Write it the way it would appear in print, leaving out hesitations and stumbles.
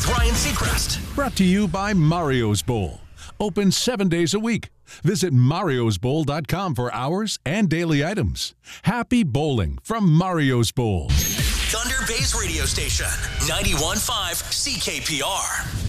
with Ryan Seacrest. Brought to you by Mario's Bowl. Open 7 days a week. Visit mariosbowl.com for hours and daily items. Happy bowling from Mario's Bowl. Thunder Bay's radio station, 91.5 CKPR.